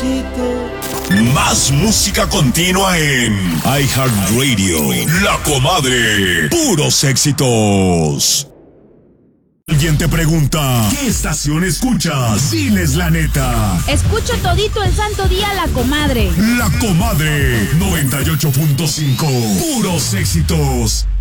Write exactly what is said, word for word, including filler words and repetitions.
despacito. Más música continua en iHeartRadio. La Comadre. Puros éxitos. Alguien te pregunta, ¿qué estación escuchas? Diles la neta. Escucho todito el santo día La Comadre. La Comadre noventa y ocho punto cinco. Puros éxitos.